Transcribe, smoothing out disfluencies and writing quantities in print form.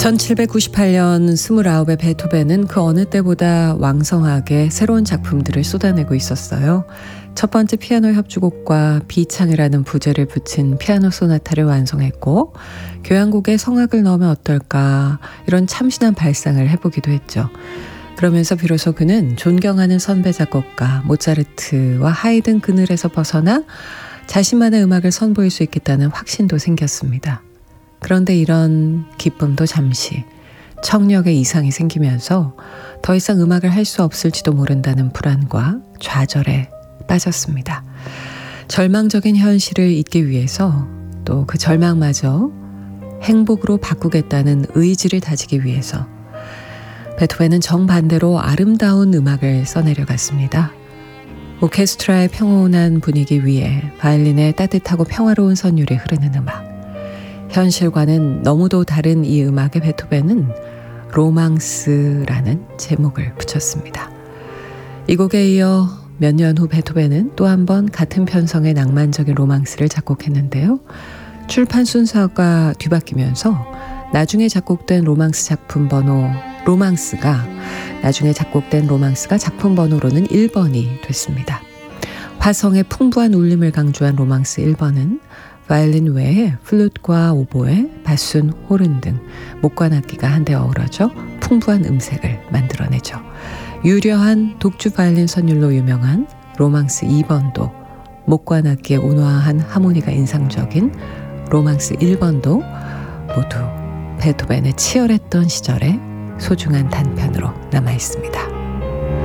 1798년 29의 베토벤은 그 어느 때보다 왕성하게 새로운 작품들을 쏟아내고 있었어요. 첫 번째 피아노 협주곡과 비창이라는 부제를 붙인 피아노 소나타를 완성했고, 교향곡에 성악을 넣으면 어떨까 이런 참신한 발상을 해보기도 했죠. 그러면서 비로소 그는 존경하는 선배 작곡가 모차르트와 하이든 그늘에서 벗어나 자신만의 음악을 선보일 수 있겠다는 확신도 생겼습니다. 그런데 이런 기쁨도 잠시, 청력에 이상이 생기면서 더 이상 음악을 할 수 없을지도 모른다는 불안과 좌절에 빠졌습니다. 절망적인 현실을 잊기 위해서, 또 그 절망마저 행복으로 바꾸겠다는 의지를 다지기 위해서 베토벤은 정반대로 아름다운 음악을 써내려갔습니다. 오케스트라의 평온한 분위기 위에 바이올린의 따뜻하고 평화로운 선율이 흐르는 음악. 현실과는 너무도 다른 이 음악에 베토벤은 로망스라는 제목을 붙였습니다. 이 곡에 이어 몇 년 후 베토벤은 또 한 번 같은 편성의 낭만적인 로망스를 작곡했는데요. 출판 순서가 뒤바뀌면서 나중에 작곡된 작품 로망스가 작품 번호로는 1번이 됐습니다. 화성의 풍부한 울림을 강조한 로망스 1번은 바이올린 외에 플룻과 오보에, 바순, 호른 등 목관악기가 한데 어우러져 풍부한 음색을 만들어내죠. 유려한 독주 바이올린 선율로 유명한 로망스 2번도, 목관악기의 온화한 하모니가 인상적인 로망스 1번도 모두 베토벤의 치열했던 시절의 소중한 단편으로 남아있습니다.